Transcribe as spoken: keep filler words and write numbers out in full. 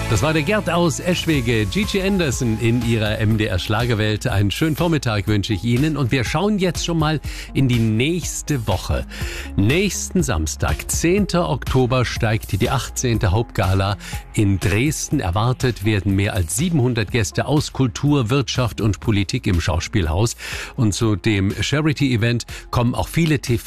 Das war der Gerd aus Eschwege, Gigi Anderson in ihrer M D R Schlagerwelt. Einen schönen Vormittag wünsche ich Ihnen und wir schauen jetzt schon mal in die nächste Woche. Nächsten Samstag, zehnten Oktober, steigt die achtzehnte Hauptgala in Dresden. Erwartet werden mehr als siebenhundert Gäste aus Kultur, Wirtschaft und Politik im Schauspielhaus. Und zu dem Charity-Event kommen auch viele T V